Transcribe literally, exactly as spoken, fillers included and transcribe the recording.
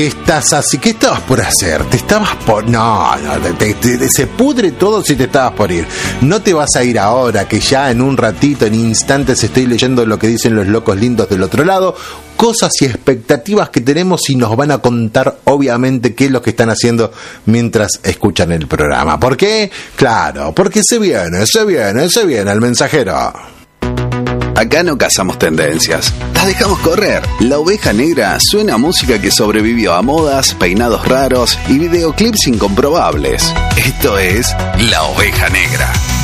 Estás así, ¿qué estabas por hacer? Te estabas por... No, no, te, te, te, se pudre todo si te estabas por ir. No te vas a ir ahora, que ya en un ratito, en instantes, estoy leyendo lo que dicen los locos lindos del otro lado. Cosas y expectativas que tenemos y nos van a contar, obviamente, qué es lo que están haciendo mientras escuchan el programa. ¿Por qué? Claro, porque se viene, se viene, se viene el mensajero. Acá no cazamos tendencias, las dejamos correr. La Oveja Negra suena a música que sobrevivió a modas, peinados raros y videoclips incomprobables. Esto es La Oveja Negra.